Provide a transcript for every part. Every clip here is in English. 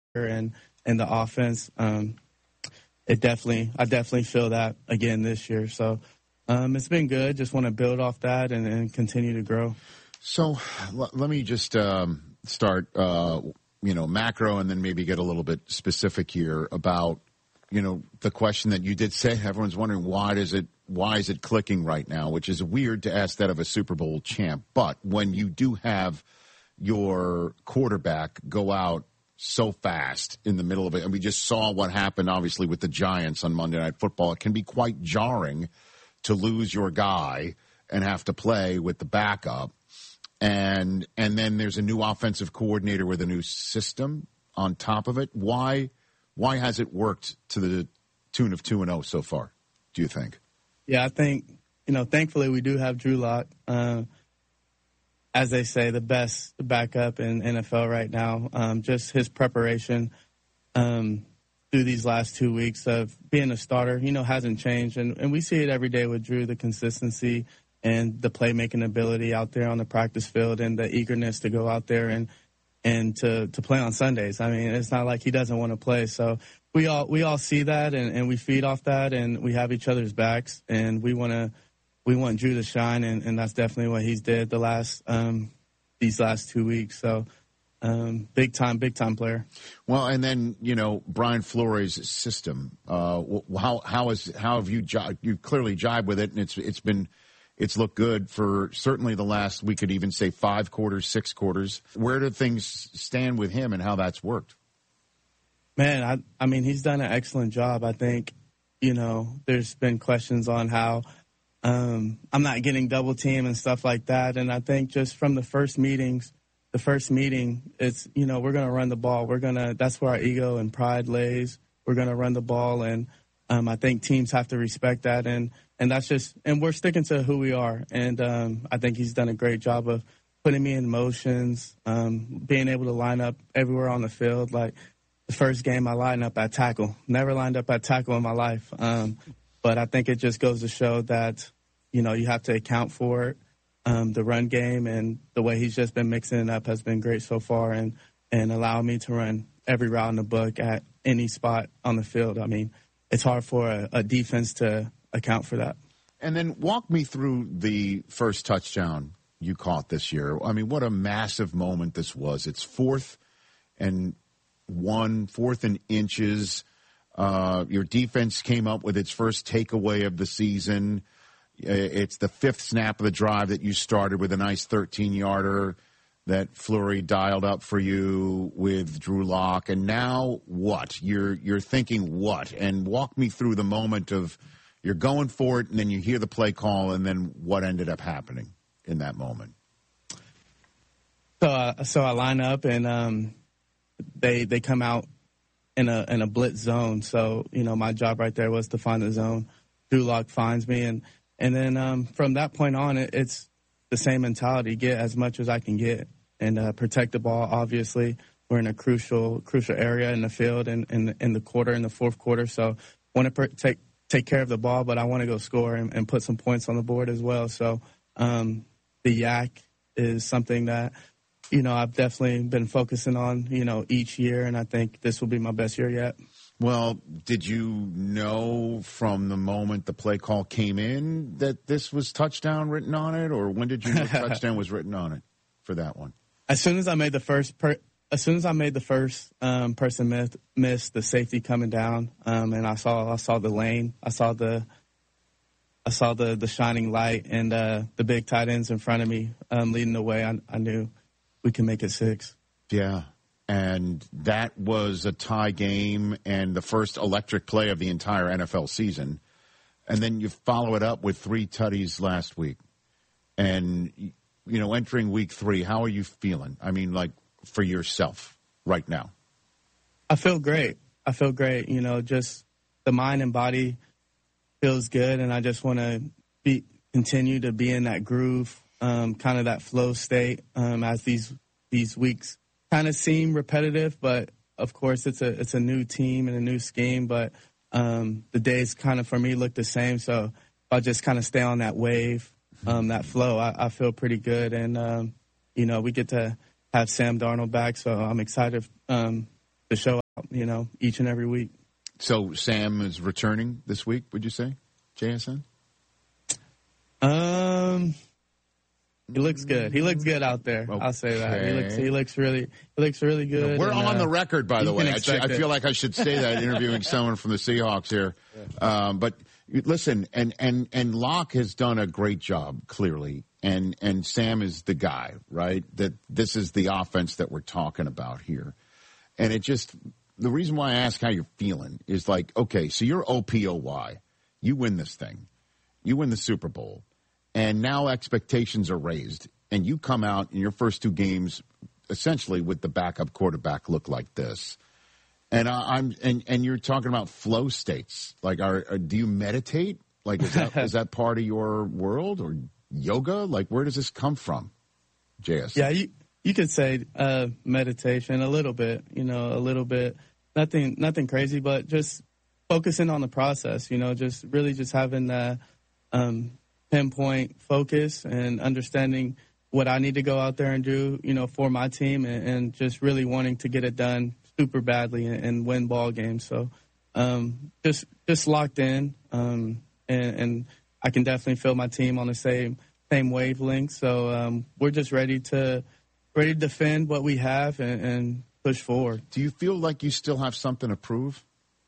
and the offense. I definitely feel that again this year. So it's been good. Just want to build off that and continue to grow. So let me just start, macro and then maybe get a little bit specific here about, the question that you did say. Everyone's wondering why is it clicking right now, which is weird to ask that of a Super Bowl champ. But when you do have your quarterback go out so fast in the middle of it, and we just saw what happened, obviously, with the Giants on Monday Night Football, it can be quite jarring to lose your guy and have to play with the backup. And then there's a new offensive coordinator with a new system on top of it. Why has it worked to the tune of 2-0 so far, do you think? Yeah, I think, thankfully we do have Drew Lock. As they say, the best backup in NFL right now. Just his preparation through these last 2 weeks of being a starter, hasn't changed. And we see it every day with Drew, the consistency and the playmaking ability out there on the practice field and the eagerness to go out there and to play on Sundays. I mean, it's not like he doesn't want to play. So we all see that and we feed off that and we have each other's backs and we want Drew to shine and that's definitely what he's did these last 2 weeks. So big time player. Well, and then, Brian Flores' system, how have you clearly jibed with it, and it's looked good for certainly the last, we could even say 5 quarters, 6 quarters. Where do things stand with him and how that's worked? Man, I mean, he's done an excellent job. I think, there's been questions on how I'm not getting double team and stuff like that. And I think just from the first meeting, it's, we're going to run the ball. That's where our ego and pride lays. We're going to run the ball. And I think teams have to respect that. And that's just, and we're sticking to who we are. And I think he's done a great job of putting me in motions, being able to line up everywhere on the field. Like the first game I lined up at tackle, never lined up at tackle in my life. But I think it just goes to show that, you have to account for it. The run game and the way he's just been mixing it up has been great so far and allowing me to run every route in the book at any spot on the field. I mean, it's hard for a defense to account for that. And then walk me through the first touchdown you caught this year. I mean, what a massive moment this was. It's 4th and inches. Your defense came up with its first takeaway of the season. It's the 5th snap of the drive that you started with a nice 13-yarder that Fleury dialed up for you with Drew Lock. And now what? You're thinking what? And walk me through the moment of you're going for it, and then you hear the play call, and then what ended up happening in that moment? So I line up, and they come out in a blitz zone. So, my job right there was to find the zone. Drew Lock finds me, and then from that point on, it's the same mentality, get as much as I can get and protect the ball. Obviously, we're in a crucial area in the field and in the quarter, in the fourth quarter. So want to take care of the ball, but I want to go score and put some points on the board as well. So the yak is something that, I've definitely been focusing on, each year, and I think this will be my best year yet. Well, did you know from the moment the play call came in that this was touchdown written on it, or when did you know touchdown was written on it for that one? As soon as I made the first person miss the safety coming down, and I saw the lane, I saw the shining light and the big tight ends in front of me leading the way. I knew we can make it 6. Yeah. And that was a tie game and the first electric play of the entire NFL season. And then you follow it up with 3 tutties last week. And, entering week 3, how are you feeling? I mean, like, for yourself right now. I feel great. Just the mind and body feels good. And I just want to continue to be in that groove, kind of that flow state as these weeks kind of seem repetitive, but of course it's a new team and a new scheme, but the days kind of for me look the same. So if I just kind of stay on that wave, that flow, I feel pretty good. And, we get to have Sam Darnold back. So I'm excited show out, each and every week. So Sam is returning this week, would you say, JSN? He looks good. He looks good out there. Okay. I'll say that. He looks really good. We're on the record, by the way. I feel like I should say that interviewing someone from the Seahawks here. Yeah. But listen, and Locke has done a great job, clearly. And Sam is the guy, right? That this is the offense that we're talking about here. And the reason why I ask how you're feeling is like, okay, so you're OPOY. You win this thing. You win the Super Bowl. And now expectations are raised, and you come out in your first two games essentially with the backup quarterback look like this. And and you're talking about flow states. Like, do you meditate? Like, is that part of your world, or yoga? Like, where does this come from, JS? Yeah, you could say meditation a little bit. A little bit. Nothing crazy, but just focusing on the process. Just really just having that. Pinpoint focus and understanding what I need to go out there and do, for my team, and just really wanting to get it done super badly and win ball games. So just locked in, and I can definitely feel my team on the same wavelength. So we're just ready to defend what we have and push forward. Do you feel like you still have something to prove?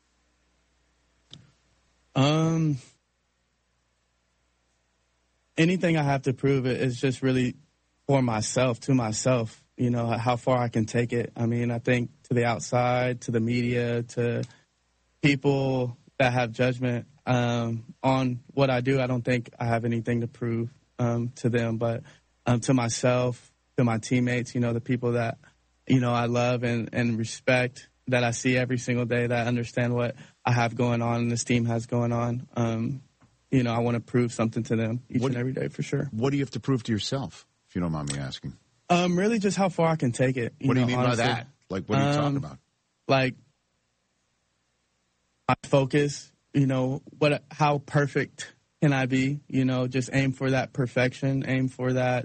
Anything I have to prove is just really for myself, to myself, how far I can take it. I mean, I think to the outside, to the media, to people that have judgment on what I do, I don't think I have anything to prove to them. But to myself, to my teammates, the people that, I love and respect, that I see every single day, that understand what I have going on and this team has going on, I want to prove something to them each and every day for sure. What do you have to prove to yourself, if you don't mind me asking? Really just how far I can take it. What do you mean honestly by that? Like, what are you talking about? Like, my focus, how perfect can I be? Just aim for that perfection, aim for that,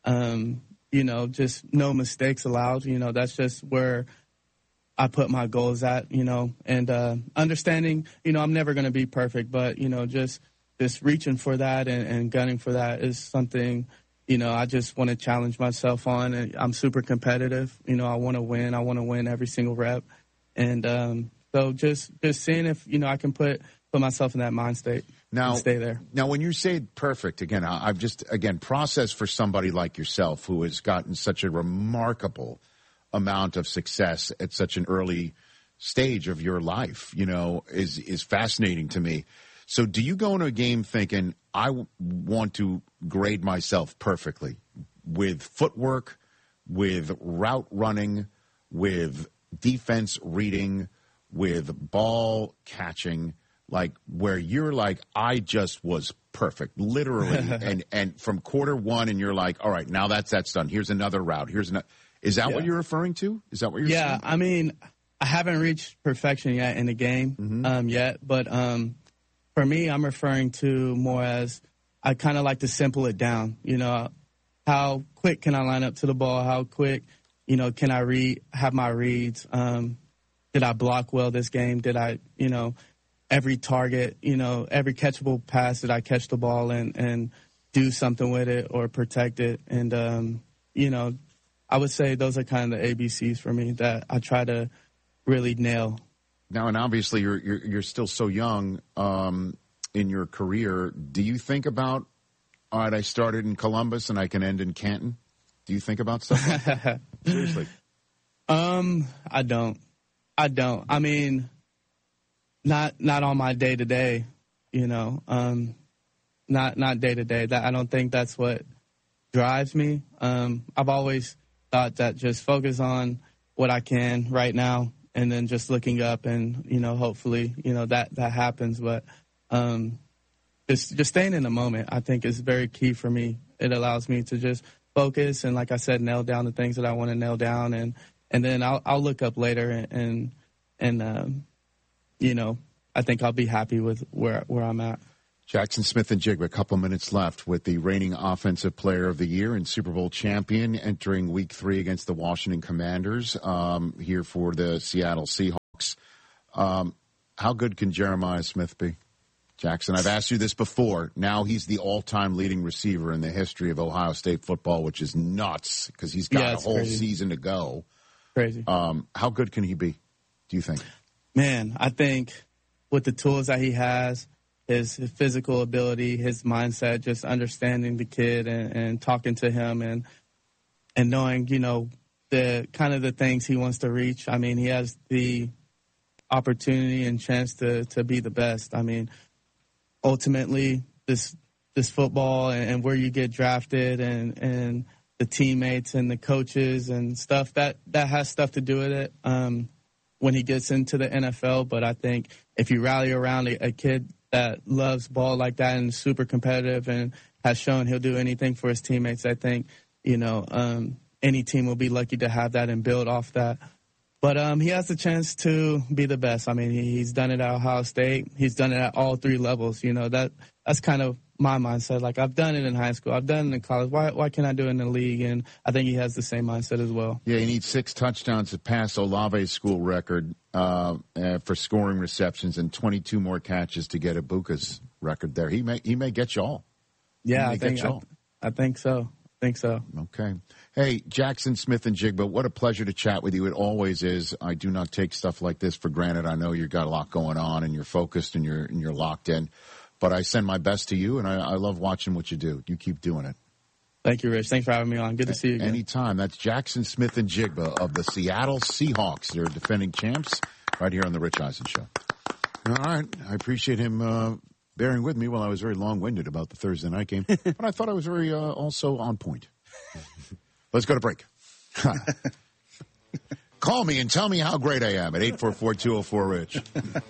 just no mistakes allowed. That's just where I put my goals at, and understanding, I'm never going to be perfect, but, just reaching for that and gunning for that is something, I just want to challenge myself on. And I'm super competitive. I want to win. I want to win every single rep. And so just seeing if, I can put myself in that mind state and stay there. Now, when you say perfect, again, I've process for somebody like yourself who has gotten such a remarkable amount of success at such an early stage of your life, is fascinating to me. So do you go into a game thinking, I want to grade myself perfectly with footwork, with route running, with defense reading, with ball catching, like where you're like, I just was perfect, literally, and from quarter one, and you're like, all right, now that's done. Here's another route. Is that what you're referring to? Is that what you're saying? Yeah, I mean, I haven't reached perfection yet in the game yet, but for me, I'm referring to more as I kind of like to simple it down. How quick can I line up to the ball? How quick, can I have my reads? Did I block well this game? Did I, every target, every catchable pass, did I catch the ball and do something with it or protect it? And, I would say those are kind of the ABCs for me that I try to really nail. Now, and obviously you're still so young in your career. Do you think about, all right, I started in Columbus and I can end in Canton? Do you think about stuff like that? Seriously. I don't. I mean, not on my day to day, not day to day. That I don't think that's what drives me. I've always thought that just focus on what I can right now, and then just looking up, and hopefully that happens. But just staying in the moment, I think, is very key for me. It allows me to just focus and, like I said, nail down the things that I want to nail down, and then I'll look up later and I think I'll be happy with where I'm at. Jackson Smith-Njigba, a couple minutes left with the reigning Offensive Player of the Year and Super Bowl champion entering Week 3 against the Washington Commanders here for the Seattle Seahawks. How good can Jeremiah Smith be? Jackson, I've asked you this before. Now he's the all-time leading receiver in the history of Ohio State football, which is nuts because he's got a whole season to go. Crazy. How good can he be, do you think? Man, I think with the tools that he has, his physical ability, his mindset, just understanding the kid and talking to him and knowing, the kind of the things he wants to reach. I mean, he has the opportunity and chance to be the best. I mean, ultimately, this football and where you get drafted and the teammates and the coaches and stuff, that has stuff to do with it when he gets into the NFL. But I think if you rally around a kid that loves ball like that and is super competitive and has shown he'll do anything for his teammates, I think, any team will be lucky to have that and build off that. But he has the chance to be the best. I mean, he's done it at Ohio State. He's done it at all 3 levels. That's kind of my mindset. Like, I've done it in high school. I've done it in college. Why can't I do it in the league? And I think he has the same mindset as well. Yeah, he needs 6 touchdowns to pass Olave's school record for scoring receptions and 22 more catches to get Ibuka's record there. He may get you all. Yeah, I think so. Okay. Hey, Jackson Smith-Njigba, what a pleasure to chat with you. It always is. I do not take stuff like this for granted. I know you've got a lot going on and you're focused and you're locked in. But I send my best to you, and I love watching what you do. You keep doing it. Thank you, Rich. Thanks for having me on. Good to see you again. Anytime. That's Jackson Smith-Njigba of the Seattle Seahawks. They're defending champs right here on The Rich Eisen Show. All right. I appreciate him bearing with me while I was very long-winded about the Thursday night game. But I thought I was very also on point. Let's go to break. Call me and tell me how great I am at 844-204-RICH.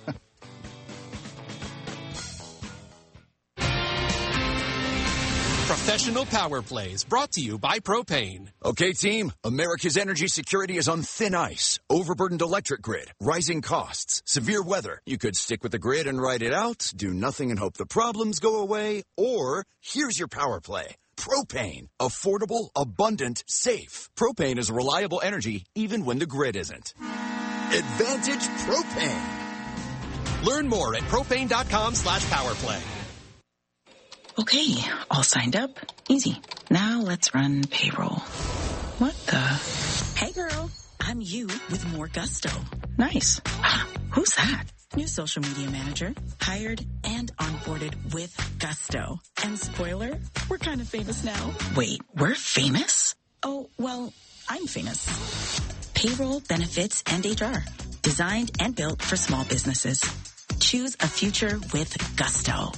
Professional Power Plays, brought to you by Propane. Okay, team, America's energy security is on thin ice. Overburdened electric grid, rising costs, severe weather. You could stick with the grid and ride it out, do nothing and hope the problems go away, or here's your power play. Propane. Affordable, abundant, safe. Propane is reliable energy even when the grid isn't. Advantage Propane. Learn more at propane.com/powerplay. Okay, all signed up. Easy. Now let's run payroll. What the? Hey girl, I'm you with more gusto. Nice. Who's that? New social media manager. Hired and onboarded with gusto. And spoiler, we're kind of famous now. Wait, we're famous? Oh, well, I'm famous. Payroll, benefits, and HR. Designed and built for small businesses. Choose a future with gusto.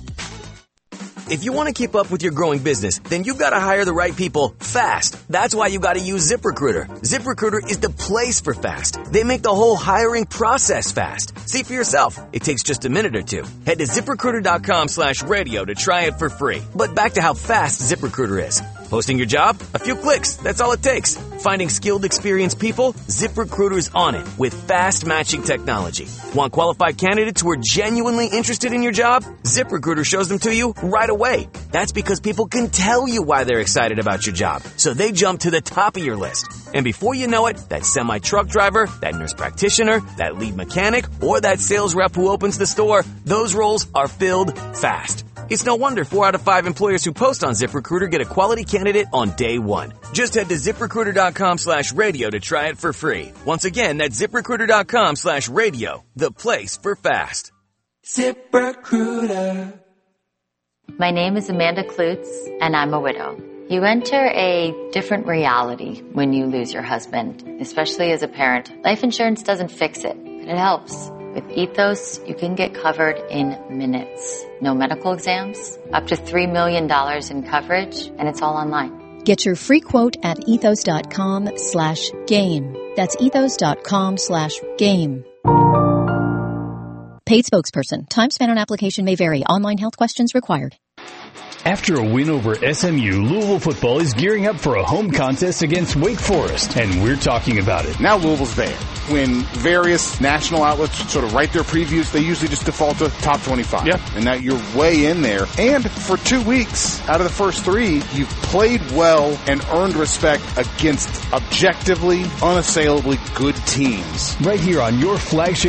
If you want to keep up with your growing business, then you've got to hire the right people fast. That's why you got to use ZipRecruiter. ZipRecruiter is the place for fast. They make the whole hiring process fast. See for yourself. It takes just a minute or two. Head to ZipRecruiter.com/radio to try it for free. But back to how fast ZipRecruiter is. Posting your job? A few clicks. That's all it takes. Finding skilled, experienced people? ZipRecruiter's on it with fast matching technology. Want qualified candidates who are genuinely interested in your job? ZipRecruiter shows them to you right away. That's because people can tell you why they're excited about your job. So they jump to the top of your list. And before you know it, that semi-truck driver, that nurse practitioner, that lead mechanic, or that sales rep who opens the store, those roles are filled fast. It's no wonder 4 out of 5 employers who post on ZipRecruiter get a quality candidate on day one. Just head to ZipRecruiter.com/radio to try it for free. Once again, that's ZipRecruiter.com/radio, the place for fast. ZipRecruiter. My name is Amanda Klutz, and I'm a widow. You enter a different reality when you lose your husband, especially as a parent. Life insurance doesn't fix it, but it helps. With Ethos, you can get covered in minutes. No medical exams, up to $3 million in coverage, and it's all online. Get your free quote at ethos.com/game. That's ethos.com/game. Paid spokesperson. Time spent on application may vary. Online health questions required. After a win over SMU, Louisville football is gearing up for a home contest against Wake Forest, and we're talking about it. Now Louisville's there. when various national outlets sort of write their previews, they usually just default to top 25. Yeah. And that you're way in there. And for 2 weeks out of the first 3, you've played well and earned respect against objectively, unassailably good teams. Right here on your flagship